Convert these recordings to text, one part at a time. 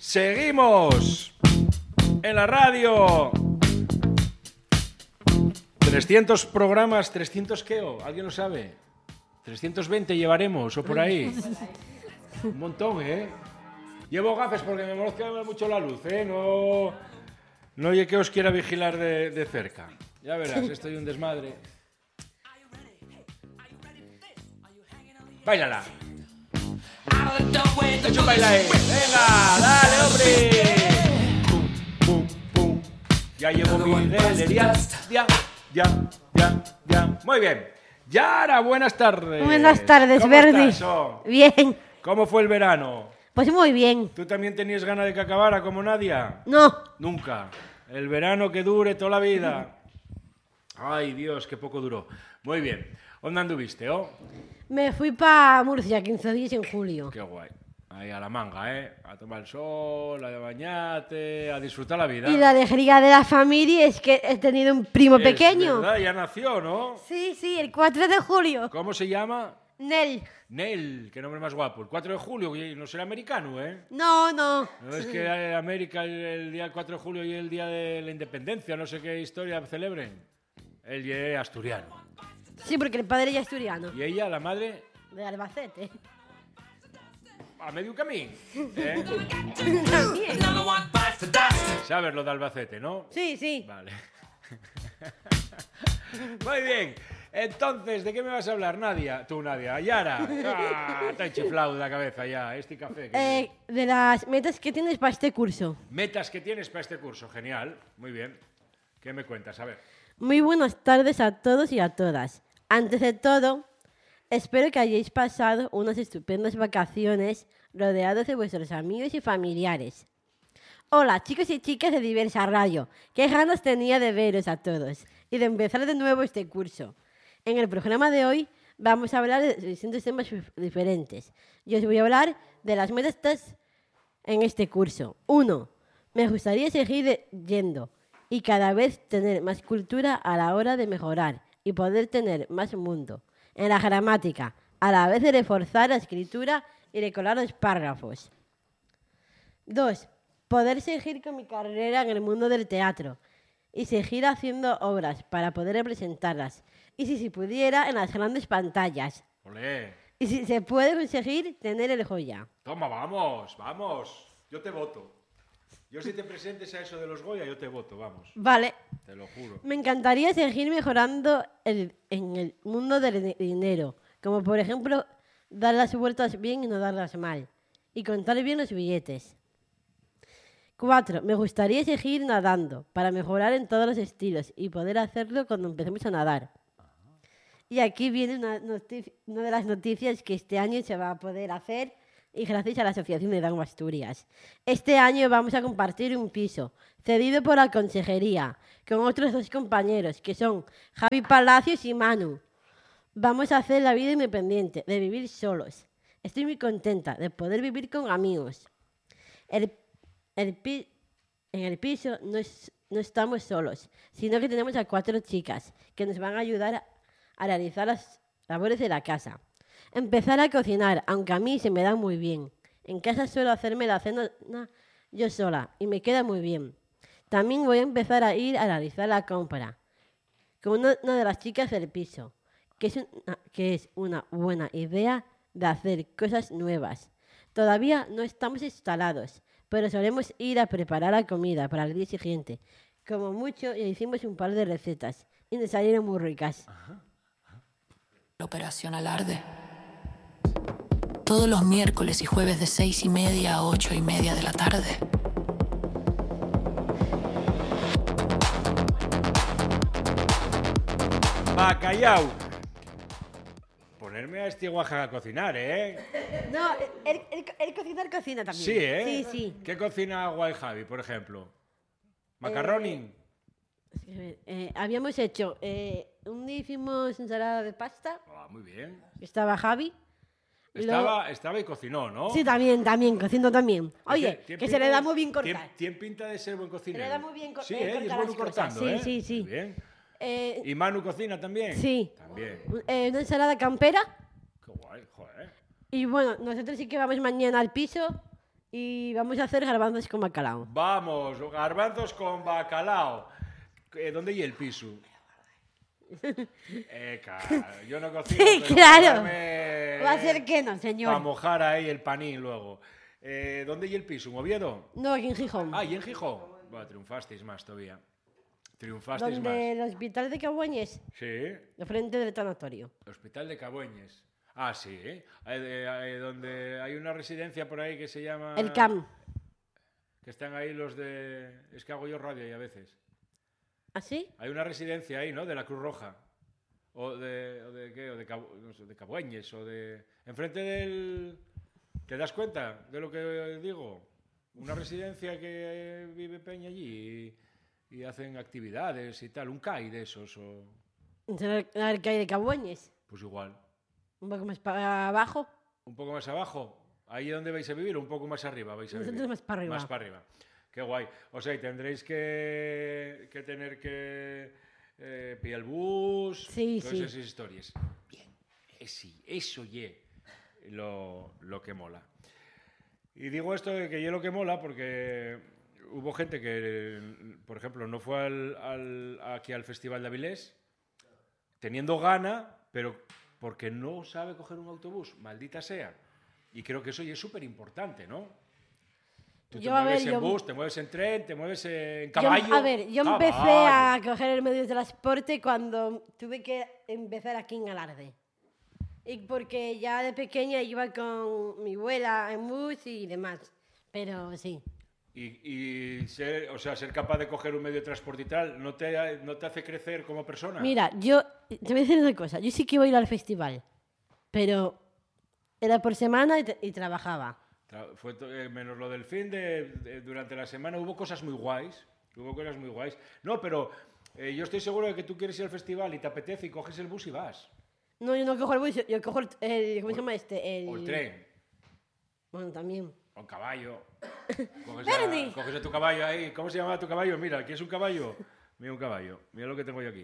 Seguimos en la radio. 300 programas, 300 qué, ¿alguien lo sabe? 320 llevaremos o por ahí. Un montón, ¿eh? Llevo gafas porque me molesta mucho la luz, ¿eh? No oye que os quiera vigilar de cerca. Ya verás, estoy un desmadre. Báilala. Hecho un baile. Venga, dale, hombre. Pum, pum, pum. Ya llevo mi galería. Ya. Muy bien. Yara, buenas tardes. Buenas tardes, ¿Cómo Verdi. estás, oh? Bien. ¿Cómo fue el verano? Pues muy bien. ¿Tú también tenías ganas de que acabara como Nadia? No. Nunca. El verano que dure toda la vida. Ay, Dios, qué poco duró. Muy bien. ¿Dónde anduviste, oh? Me fui para Murcia 15 días en julio. Qué guay. Ahí a la manga, ¿eh? A tomar el sol, a bañarte, a disfrutar la vida. Y la alegría de la familia es que he tenido un primo pequeño. ¿Verdad? Ya nació, ¿no? Sí, el 4 de julio. ¿Cómo se llama? Nel. Nel, qué nombre más guapo. El 4 de julio, no será americano, ¿eh? No. No es que América el día 4 de julio y el día de la independencia, no sé qué historia celebren. Él es asturiano. Sí, porque el padre ya es asturiano. ¿Y ella, la madre? De Albacete. A medio camino. ¿Eh? También. ¿Sabes lo de Albacete, no? Sí. Vale. Muy bien. Entonces, ¿de qué me vas a hablar, Nadia? Tú, Nadia. Yara. Te he chiflado de la cabeza ya. Este café. De las metas que tienes para este curso. Metas que tienes para este curso. Genial. Muy bien. ¿Qué me cuentas? A ver. Muy buenas tardes a todos y a todas. Antes de todo, espero que hayáis pasado unas estupendas vacaciones rodeados de vuestros amigos y familiares. Hola, chicos y chicas de Diversa Radio. Qué ganas tenía de veros a todos y de empezar de nuevo este curso. En el programa de hoy vamos a hablar de distintos temas diferentes. Yo os voy a hablar de las metas en este curso. 1. Me gustaría seguir yendo y cada vez tener más cultura a la hora de mejorar y poder tener más mundo en la gramática, a la vez de reforzar la escritura y recolar los párrafos. 2. Poder seguir con mi carrera en el mundo del teatro y seguir haciendo obras para poder representarlas. Y si se pudiera, en las grandes pantallas. Olé. Y si se puede conseguir, tener el Goya. Toma, vamos. Yo te voto. Yo si te presentes a eso de los Goya, yo te voto, vamos. Vale. Te lo juro. Me encantaría seguir mejorando en el mundo del dinero, como por ejemplo dar las vueltas bien y no darlas mal, y contar bien los billetes. 4. Me gustaría seguir nadando para mejorar en todos los estilos y poder hacerlo cuando empecemos a nadar. Y aquí viene una de las noticias que este año se va a poder hacer y gracias a la Asociación de Down Asturias. Este año vamos a compartir un piso cedido por la consejería con otros 2 compañeros que son Javi Palacios y Manu. Vamos a hacer la vida independiente, de vivir solos. Estoy muy contenta de poder vivir con amigos. En el piso no estamos solos, sino que tenemos a 4 chicas que nos van a ayudar a realizar las labores de la casa. Empezar a cocinar, aunque a mí se me da muy bien. En casa suelo hacerme la cena yo sola y me queda muy bien. También voy a empezar a ir a realizar la compra con una de las chicas del piso, que es una buena idea de hacer cosas nuevas. Todavía no estamos instalados, pero solemos ir a preparar la comida para el día siguiente. Como mucho, hicimos un par de recetas y nos salieron muy ricas. Operación Alarde. Todos los miércoles y jueves de 6:30 a 8:30 de la tarde. Bacallao. Ponerme a este Oaxaca a cocinar, ¿eh? No, el cocina también. Sí, ¿eh? Sí. ¿Qué cocina Guay Javi, por ejemplo? ¿Macaroni? Habíamos hecho, un día hicimos ensalada de pasta. Muy bien. Estaba Javi. Estaba y cocinó, ¿no? Sí, también, cocinó también. Oye, que se le da muy bien cortar. ¿Tiene pinta de ser buen cocinero? Se le da muy bien sí, cortar es las bueno cosas. cortando, Sí, ¿eh? sí. Muy bien. Eh, ¿Y Manu cocina también? Sí. También. Una ensalada campera. Qué guay, joder. Y bueno, nosotros sí que vamos mañana al piso Y vamos a hacer garbanzos con bacalao. Vamos, garbanzos con bacalao. ¿Dónde hay el piso? Yo no cocino. Sí, pero claro. mojarme- Va a ser que no, Para señor. mojar ahí el panín luego. ¿Dónde hay el piso? ¿En Oviedo? No, aquí en Gijón. Ah, ¿y en Gijón? Bueno, triunfasteis más todavía. Triunfasteis Donde más. el hospital de Cabueñes, Sí, de frente del tanatorio. Hospital de Cabueñes. Ah, sí, ¿eh? Donde hay una residencia por ahí que se llama... El CAM. Que están ahí los de... Es que hago yo radio ahí a veces. ¿Así? Hay una residencia ahí, ¿no? De la Cruz Roja. O de ¿qué? O de, no sé, de Cabueñes, o de... Enfrente del... ¿Te das cuenta de lo que digo? Una residencia que vive Peña allí y hacen actividades y tal. Un CAI de esos, o... El que hay de Cabueñes. Pues igual. Un poco más para abajo. Un poco más abajo. Ahí es donde vais a vivir, o un poco más arriba vais a vivir. Nosotros más para arriba. Más para arriba. Qué guay. O sea, y tendréis que tener que pillar el bus, Sí, todas sí. esas historias. Bien, sí, eso ye lo que mola. Y digo esto de que ye lo que mola porque hubo gente que, por ejemplo, no fue aquí al Festival de Avilés teniendo gana, pero porque no sabe coger un autobús, maldita sea. Y creo que eso ya es súper importante, ¿no? Tú te Yo, a mueves ver, en yo- bus, te mueves en tren, te mueves en caballo. Yo empecé a coger el medio de transporte cuando tuve que empezar aquí en Alarde. Y porque ya de pequeña iba con mi abuela en bus y demás. Pero sí. Y ser capaz de coger un medio de transporte y tal, ¿no te hace crecer como persona? Mira, yo te voy a decir una cosa. Yo sí que iba a ir al festival. Pero era por semana y trabajaba. Menos lo del fin durante la semana hubo cosas muy guays. No, pero yo estoy seguro de que tú quieres ir al festival y te apetece y coges el bus y vas. No, yo no cojo el bus, yo cojo ¿cómo se llama este? O el tren, Bueno, también. o el caballo. Bernie. Coges a tu caballo ahí. ¿Cómo se llama tu caballo? Mira, ¿quieres un caballo? Mira un caballo. Mira lo que tengo yo aquí.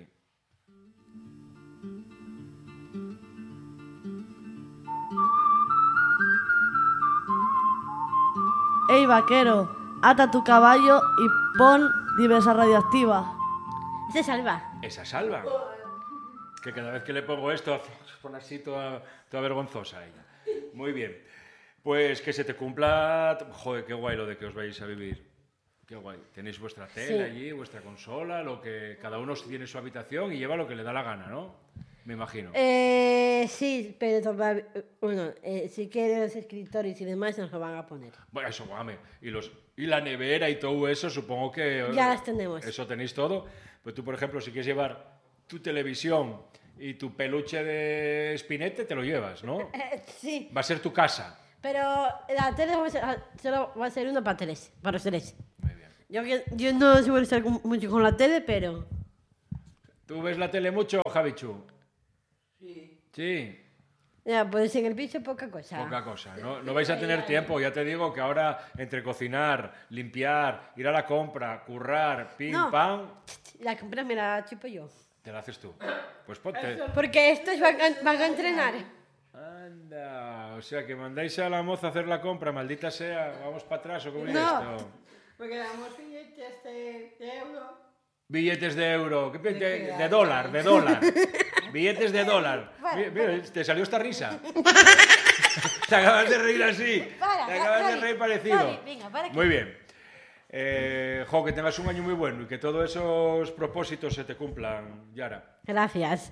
Ey, vaquero, ata tu caballo y pon diversa radioactiva. Ese salva. Esa salva. Que cada vez que le pongo esto, se pone así toda vergonzosa ella. Muy bien. Pues que se te cumpla... Joder, qué guay lo de que os vais a vivir. Qué guay. Tenéis vuestra tele Sí. allí, vuestra consola, lo que cada uno tiene su habitación y lleva lo que le da la gana, ¿no? Me imagino. Sí, pero todavía, bueno, sí que los escritores y demás nos lo van a poner. Bueno, eso, guame. Y la nevera y todo eso, supongo que... Ya las tenemos. Eso tenéis todo. Pues tú, por ejemplo, si quieres llevar tu televisión y tu peluche de espinete, te lo llevas, ¿no? Sí, Va a ser tu casa. pero la tele solo va a ser una para los tres. Muy bien. Yo no suelo estar mucho con la tele, pero... ¿Tú ves la tele mucho, Javichu? Sí. Ya, pues en el piso poca cosa. Poca cosa. No vais a tener tiempo. Ya te digo que ahora entre cocinar, limpiar, ir a la compra, currar, pim, No. pam, La compra me la chupo yo. te la haces tú. Pues ponte. Porque estos van a entrenar. Anda, o sea que mandáis a la moza a hacer la compra, maldita sea, vamos para atrás o cómo es No. esto. Porque damos billetes de euro. Billetes de euro, de dólar, billetes de dólar. Mira, te salió esta risa. Te acabas de reír así. Te acabas de reír parecido. Dale, venga, para aquí. Muy bien. Que tengas un año muy bueno y que todos esos propósitos se te cumplan, Yara. Gracias.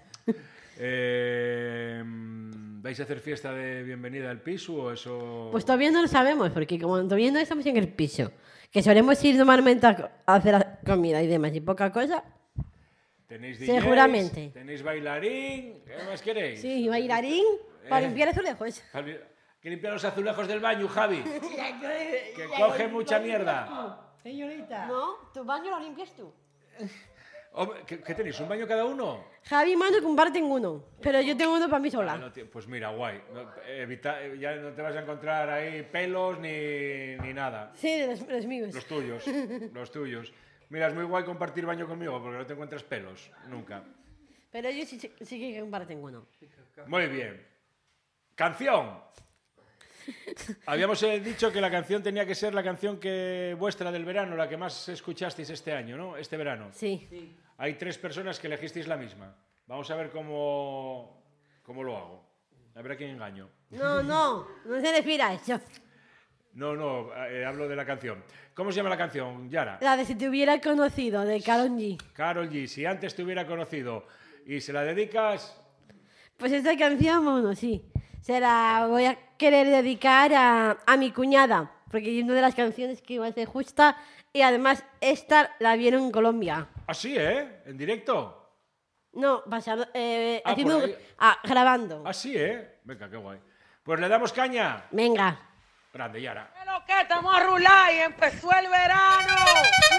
¿Vais a hacer fiesta de bienvenida al piso o eso? Pues todavía no lo sabemos, porque como todavía no estamos en el piso, que solemos ir normalmente a hacer la comida y demás, y poca cosa. ¿Tenéis DJs? Seguramente. ¿Tenéis bailarín? ¿Qué más queréis? Sí, bailarín para limpiar azulejos. Javi, que limpiar los azulejos del baño, Javi. Que coge mucha mierda. Señorita. No, tu baño lo limpias tú. Hombre, ¿qué tenéis? ¿Un baño cada uno? Javi y Manu comparten uno, pero yo tengo uno para mí sola. Pues mira, guay. Ya no te vas a encontrar ahí pelos ni nada. Sí, los míos. Los tuyos, los tuyos. Mira, es muy guay compartir baño conmigo porque no te encuentras pelos, nunca. Pero ellos sí que comparten uno. Muy bien. Canción. Habíamos dicho que la canción tenía que ser la canción vuestra del verano, la que más escuchasteis este año, ¿no? Este verano. Sí. Hay 3 personas que elegisteis la misma. Vamos a ver cómo lo hago. A ver a quién engaño. No se refiere a eso. No, hablo de la canción. ¿Cómo se llama la canción, Yara? La de Si te hubiera conocido, de Karol G. Karol G, si antes te hubiera conocido y se la dedicas... Pues esta canción, bueno, sí. Se la voy a querer dedicar a mi cuñada, porque es una de las canciones que más me gusta y además esta la vieron en Colombia. Ah, sí, ¿eh? ¿En directo? No, pasando, por ahí. grabando. Ah, sí, ¿eh? Venga, qué guay. Pues le damos caña. Venga. Grande, Yara. Lo que estamos a rular y empezó el verano.